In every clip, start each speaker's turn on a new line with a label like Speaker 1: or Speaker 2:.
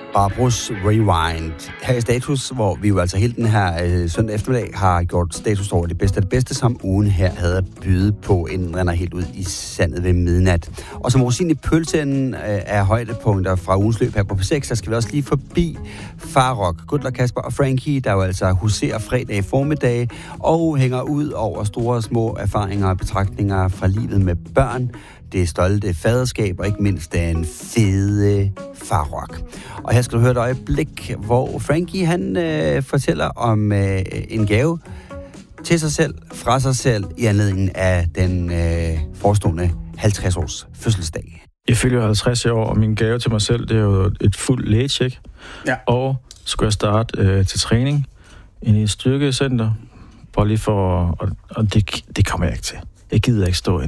Speaker 1: Barbros Rewind. Her i Status, hvor vi jo altså hele den her søndag eftermiddag har gjort status over det bedste af det bedste, som ugen her havde at byde på, inden den render helt ud i sandet ved midnat. Og som rosin i pølsen af højdepunkter fra ugens løb her på P6, så skal vi også lige forbi Farok, Gudler, Kasper og Frankie, der jo altså huserer fredag i formiddag og hænger ud over store og små erfaringer og betragtninger fra livet med børn, det stolte faderskab og ikke mindst den fede Farok. Og her skal du høre et øjeblik, hvor Frankie han fortæller om en gave til sig selv, fra sig selv, i anledning af den forestående 50-års fødselsdag.
Speaker 2: Jeg fylder 50 år, og min gave til mig selv, det er jo et fuldt lægetjek. Ja. Og så skulle jeg starte til træning i et styrkecenter, bare lige for, og det kommer jeg ikke til. Jeg gider ikke stå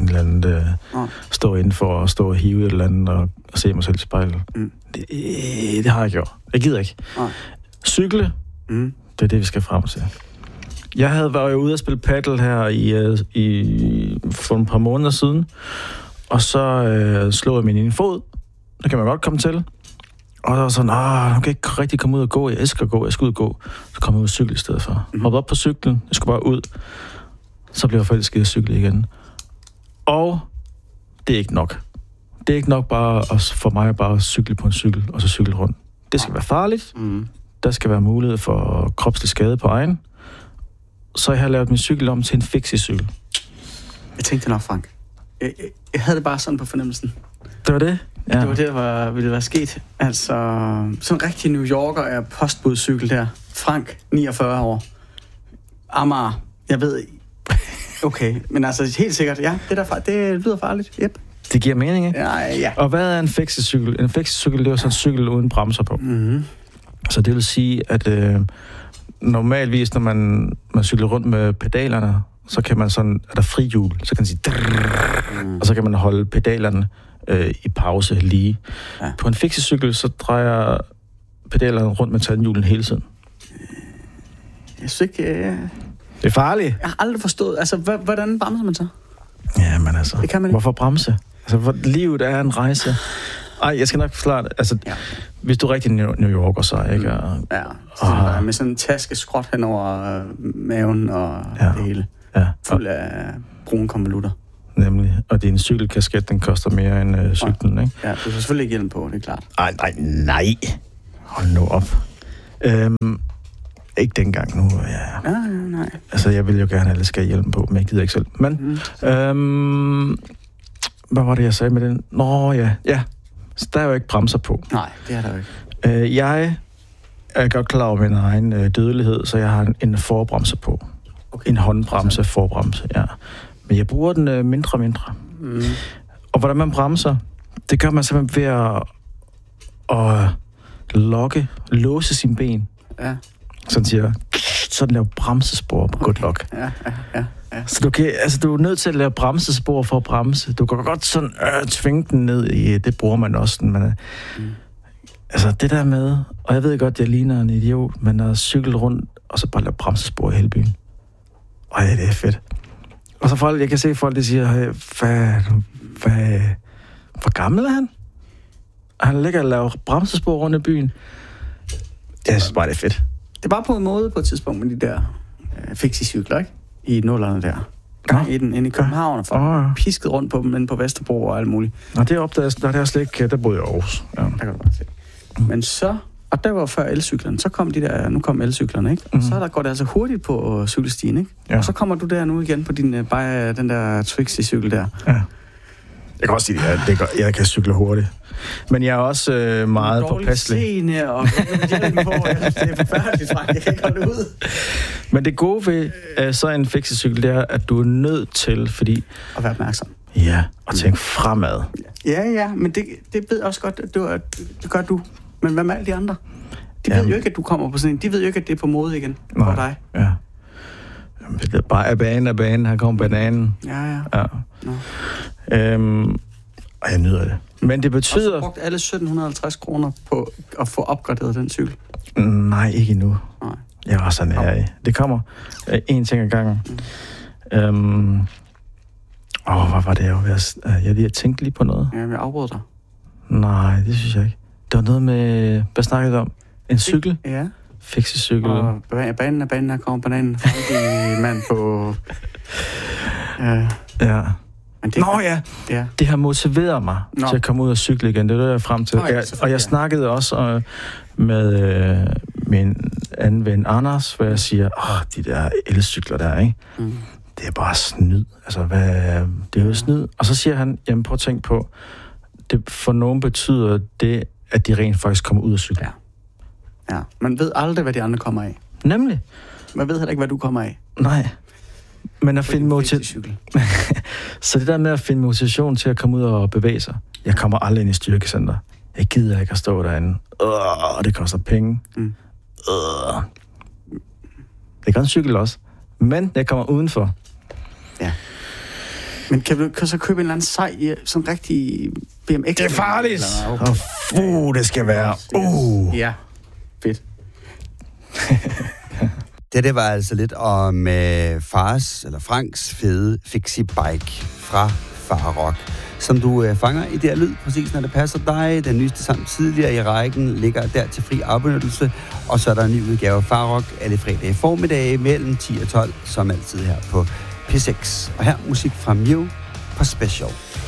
Speaker 2: stå indenfor og stå og hive et eller andet og se mig selv i spejlet. Det har jeg gjort. Jeg gider ikke. Cykle, det er det, vi skal frem til. Jeg var jo ude at spille paddle her for et par måneder siden, og så slog jeg min ene fod. Der kan man godt komme til. Og der var sådan, jeg kan ikke rigtig komme ud og gå. Jeg elsker at gå, jeg skal ud og gå. Så kom jeg ud og cykle i stedet for. Hoppede op på cyklen, jeg skulle bare ud. Så blev jeg forelsket at cykle igen. Og det er ikke nok. Det er ikke nok bare for mig bare at cykle på en cykel, og så cykle rundt. Det skal være farligt. Der skal være mulighed for kropslig skade på egen. Så jeg har lavet min cykel om til en fixie-cykel.
Speaker 3: Jeg tænkte nok, Frank. Jeg havde det bare sådan på fornemmelsen.
Speaker 2: Det var det? Ja.
Speaker 3: Det var det, der ville være sket. Altså, sådan en rigtig New Yorker er postbudcykel der. Frank, 49 år. Amager, jeg ved. Okay, men altså helt sikkert, ja, det lyder farligt. Yep.
Speaker 2: Det giver mening, ikke?
Speaker 3: Ja.
Speaker 2: Og hvad er en fixie-cykel? En fixie-cykel, det er jo sådan en cykel uden bremser på. Så det vil sige, at normalvis, når man cykler rundt med pedalerne, så kan man sådan, er der frihjul, så kan man sige, og så kan man holde pedalerne i pause lige. Ja. På en fixie-cykel, så drejer pedalerne rundt med tandhjulen hele tiden.
Speaker 3: Jeg synes ikke...
Speaker 2: Det er farligt.
Speaker 3: Jeg har aldrig forstået, altså, hvordan bremser man så?
Speaker 2: Ja, men altså,
Speaker 3: det kan man ikke.
Speaker 2: Hvorfor bremse? Altså, livet er en rejse. Ej, jeg skal nok forklare det. Altså, hvis du er rigtig New Yorker, så ikke?
Speaker 3: Ja, med sådan en taske skråt hen over maven og det hele. Ja. Fuld af brune konvolutter.
Speaker 2: Nemlig. Og din cykelkasket, den koster mere end cyklen, ikke?
Speaker 3: Ja, du har selvfølgelig ikke hjelm på, det er klart.
Speaker 2: Nej. Hold nu op. Ikke dengang nu, ja.
Speaker 3: Nej.
Speaker 2: Altså, jeg vil jo gerne alle skal have hjelm på, men jeg gider ikke selv. Men, hvad var det, jeg sagde med den? Nå, ja. Så der er jo ikke bremser på.
Speaker 3: Nej, det er der jo ikke.
Speaker 2: Jeg er godt klar over min egen dødelighed, så jeg har en forbremse på. Okay. En håndbremse, forbremse, ja. Men jeg bruger den mindre. Og hvordan man bremser, det gør man simpelthen ved at låse sine ben.
Speaker 3: Ja.
Speaker 2: Sådan siger, sådan laver bremsespor på good luck.
Speaker 3: Ja.
Speaker 2: Så du er nødt til at lave bremsespor for at bremse. Du kan godt sådan tvinge den ned i, det bruger man også. Men, altså det der med, og jeg ved godt, jeg ligner en idiot, men at cykle rundt, og så bare lave bremsespor i hele byen. Det er fedt. Og så jeg kan se folk, der siger, hvor gammel er han? Han ligger og laver bremsespor rundt i byen. Jeg synes bare, det er fedt.
Speaker 3: Det var på en måde på et tidspunkt med de der fixie-cykler, ikke? I nullerne der. Ja. Inde i København, og folk pisket rundt på dem, inde på Vesterbro og alt muligt.
Speaker 2: Og det opdagede jeg, der er slet ikke, der boede jeg i Aarhus. Ja.
Speaker 3: Der kan du godt se. Men så, og der var før elcyklerne, så kom nu kom elcyklerne, ikke? Og så går det altså hurtigt på cykelstien, ikke? Ja. Og så kommer du der nu igen på den der Twixie-cykel der. Ja.
Speaker 2: Jeg kan også sige, at jeg kan cykle hurtigt. Men jeg er også meget påpasselig.
Speaker 3: Dårlig og hjelm på. Det er forfærdeligt, Frank. Jeg kan ikke holde ud.
Speaker 2: Men det gode ved så en fixie-cykel, det er, at du er nødt til, fordi...
Speaker 3: At være opmærksom.
Speaker 2: Ja, og tænke fremad.
Speaker 3: Ja, men det ved jeg også godt, at det gør du. Men hvad med alle de andre? De ved jo ikke, at du kommer på sådan en. De ved jo ikke, at det er på mode igen for dig.
Speaker 2: Ja. Det er bare af banen. Her kommer bananen.
Speaker 3: Ja. No.
Speaker 2: Og jeg nyder det. Men det betyder...
Speaker 3: Og så brugt alle 1.750 kroner på at få opgraderet den cykel?
Speaker 2: Nej, ikke endnu. Nej. Jeg var så nær i. Det kommer en ting ad gangen. Hvad var det? Jeg tænkte lige på noget.
Speaker 3: Ja, jeg afbrød dig.
Speaker 2: Nej, det synes jeg ikke. Det var noget med... Hvad snakkede vi om? En cykel?
Speaker 3: Ja.
Speaker 2: Fixe-cykel.
Speaker 3: Og banen, der kommer bananen fra mand på...
Speaker 2: Ja.
Speaker 3: Det,
Speaker 2: ja. Det har motiveret mig til at komme ud og cykle igen. Det er det, jeg er frem til. Og jeg snakkede også med min anden ven Anders, hvor jeg siger, de der elcykler der, ikke? Mm. Det er bare snyd. Altså, det er jo snyd. Og så siger han, jamen prøv at tænke på, det for nogen betyder det, at de rent faktisk kommer ud og cykle.
Speaker 3: Ja. Man ved aldrig, hvad de andre kommer af.
Speaker 2: Nemlig.
Speaker 3: Man ved heller ikke, hvad du kommer af.
Speaker 2: Nej. Men at finde motivation. Så det der med at finde motivation til at komme ud og bevæge sig. Jeg kommer aldrig ind i styrkecenter. Jeg gider ikke at stå derinde. Det koster penge. Mm. Det kan en cykel også. Men jeg kommer udenfor. Ja.
Speaker 3: Men kan du så købe en eller anden sej, sådan rigtig BMX?
Speaker 2: Det er farligt! Okay. Det skal være.
Speaker 3: Ja, fedt.
Speaker 1: Det var altså lidt om Franks fede fixie-bike fra Farrock, som du fanger i det her lyd, præcis når det passer dig. Den nyeste sammen tidligere i rækken ligger der til fri afbenyttelse, og så er der en ny udgave af Farrock alle fredage formiddag mellem 10 og 12, som altid her på P6. Og her musik fra Mew på Special.